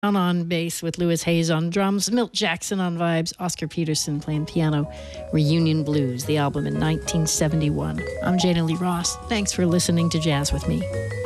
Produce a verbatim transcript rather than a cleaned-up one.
on bass with Louis Hayes on drums, Milt Jackson on vibes, Oscar Peterson playing piano, Reunion Blues, the album in nineteen seventy-one. I'm Jana Lee Ross. Thanks for listening to Jazz with Me.